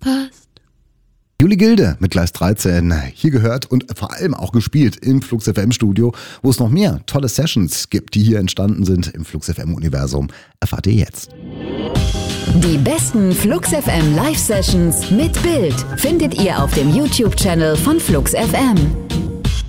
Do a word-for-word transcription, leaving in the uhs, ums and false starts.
passt. Juli Gilde mit Gleis dreizehn, hier gehört und vor allem auch gespielt im Flux F M Studio, wo es noch mehr tolle Sessions gibt, die hier entstanden sind im Flux F M Universum. Erfahrt ihr jetzt. Die besten Flux F M Live Sessions mit Bild findet ihr auf dem YouTube-Channel von Flux F M.